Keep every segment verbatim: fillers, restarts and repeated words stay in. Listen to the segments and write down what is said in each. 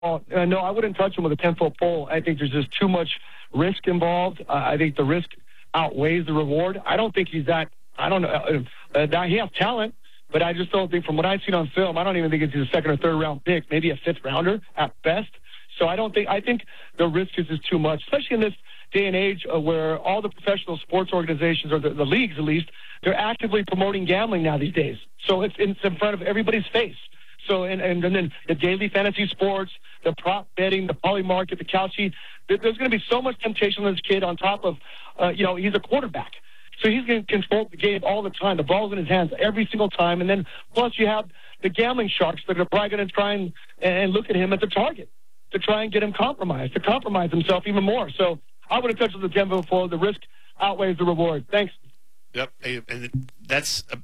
Uh, no, I wouldn't touch him with a ten-foot pole. I think there's just too much risk involved. Uh, I think the risk outweighs the reward. I don't think he's that. I don't know. Uh, uh, that he has talent, but I just don't think, from what I've seen on film, I don't even think it's a second or third round pick, maybe a fifth rounder at best. So I don't think. I think the risk is just too much, especially in this day and age uh, where all the professional sports organizations, or the, the leagues at least, they're actively promoting gambling now these days. So it's, it's in front of everybody's face. So, and, and, and then the daily fantasy sports, the prop betting, the poly market, the Kalshi, there, there's going to be so much temptation on this kid on top of, uh, you know, he's a quarterback. So he's going to control the game all the time. The ball's in his hands every single time. And then plus you have the gambling sharks that are probably going to try and, and look at him as a target to try and get him compromised, to compromise himself even more. So I would have touched with the ten before. The risk outweighs the reward. Thanks. Yep. And that's, uh,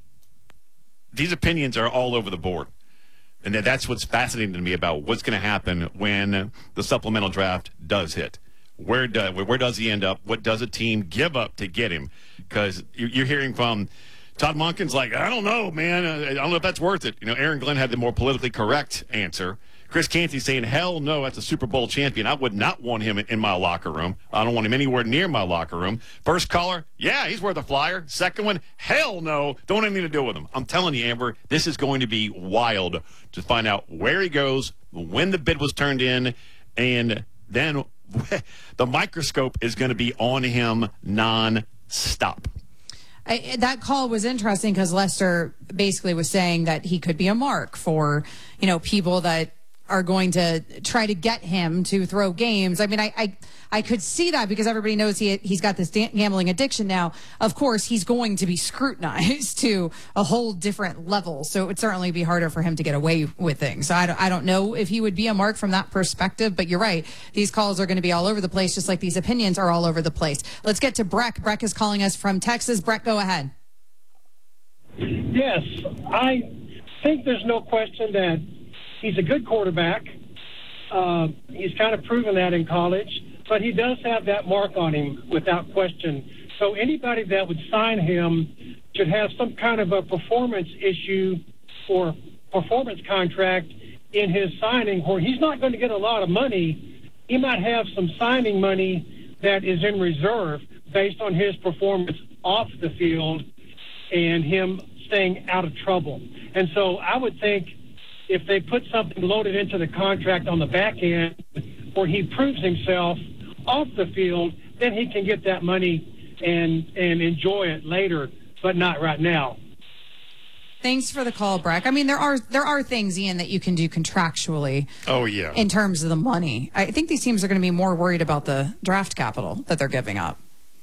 these opinions are all over the board. And that's what's fascinating to me about what's going to happen when the supplemental draft does hit. Where, do, where does he end up? What does a team give up to get him? Because you're hearing from Todd Monken's like, I don't know, man. I don't know if that's worth it. You know, Aaron Glenn had the more politically correct answer. Chris Canty saying, hell no, that's a Super Bowl champion. I would not want him in my locker room. I don't want him anywhere near my locker room. First caller, yeah, he's worth a flyer. Second one, hell no, don't have anything to do with him. I'm telling you, Amber, this is going to be wild to find out where he goes, when the bid was turned in, and then the microscope is going to be on him non-stop. I, that call was interesting because Lester basically was saying that he could be a mark for, you know, people that are going to try to get him to throw games. I mean, I, I, I could see that because everybody knows he, he's got this gambling addiction now. Of course, he's going to be scrutinized to a whole different level. So it would certainly be harder for him to get away with things. So I don't, I don't know if he would be a mark from that perspective, but you're right. These calls are going to be all over the place, just like these opinions are all over the place. Let's get to Breck. Breck is calling us from Texas. Breck, go ahead. Yes, I think there's no question that he's a good quarterback. Uh, he's kind of proven that in college, but he does have that mark on him without question. So anybody that would sign him should have some kind of a performance issue or performance contract in his signing where he's not going to get a lot of money. He might have some signing money that is in reserve based on his performance off the field and him staying out of trouble. And so I would think if they put something loaded into the contract on the back end where he proves himself off the field, then he can get that money and and enjoy it later, but not right now. Thanks for the call, Breck. I mean, there are there are things, Ian, that you can do contractually. Oh, yeah. In terms of the money. I think these teams are going to be more worried about the draft capital that they're giving up.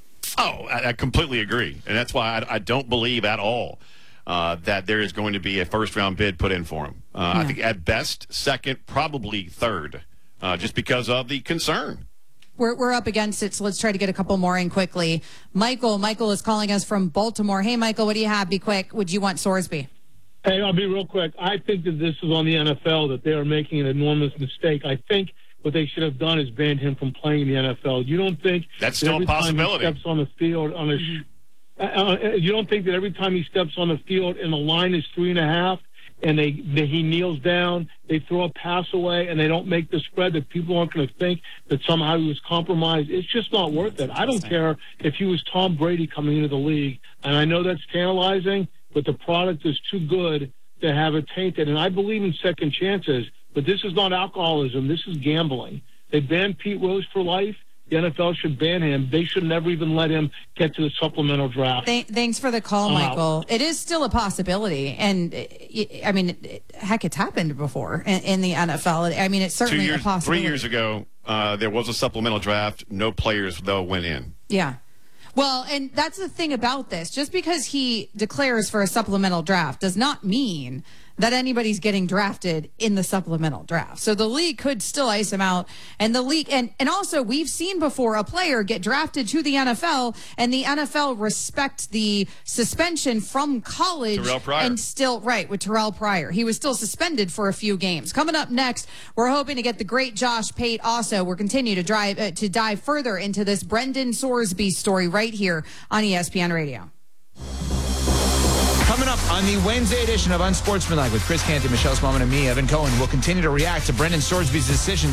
Oh, I, I completely agree. And that's why I, I don't believe at all Uh, that there is going to be a first-round bid put in for him. Uh, yeah. I think at best, second, probably third, uh, just because of the concern. We're, we're up against it, so let's try to get a couple more in quickly. Michael, Michael is calling us from Baltimore. Hey, Michael, what do you have? Be quick. Would you want Sorsby? Hey, I'll be real quick. I think that this is on the N F L, that they are making an enormous mistake. I think what they should have done is banned him from playing in the N F L. You don't think that's still every a possibility. Time he steps on the field on a mm-hmm. Uh, you don't think that every time he steps on the field and the line is three and a half and they, they he kneels down, they throw a pass away and they don't make the spread, that people aren't going to think that somehow he was compromised? It's just not worth it. I don't care if he was Tom Brady coming into the league, and I know that's tantalizing, but the product is too good to have it tainted. And I believe in second chances, but this is not alcoholism. This is gambling. They banned Pete Rose for life. The N F L should ban him. They should never even let him get to the supplemental draft. Th- thanks for the call, Michael. Uh, it is still a possibility. And, it, I mean, it, heck, it's happened before in, in the N F L. I mean, it's certainly years, a possibility. Three years ago, uh, there was a supplemental draft. No players, though, went in. Yeah. Well, and that's the thing about this. Just because he declares for a supplemental draft does not mean that anybody's getting drafted in the supplemental draft. So the league could still ice him out. And the league, and, and also we've seen before a player get drafted to the N F L and the N F L respect the suspension from college. Terrell Pryor. And still, right, with Terrell Pryor. He was still suspended for a few games. Coming up next, we're hoping to get the great Josh Pate also. We'll continue to drive, uh, to dive further into this Brendan Sorsby story right here on E S P N Radio. Coming up on the Wednesday edition of Unsportsmanlike with Chris Canty, Michelle Smallman, and me, Evan Cohen, we'll continue to react to Brendan Sorsby's decision